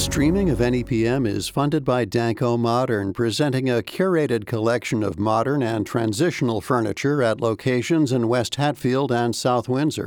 Streaming of NEPM is funded by Danco Modern, presenting a curated collection of modern and transitional furniture at locations in West Hatfield and South Windsor.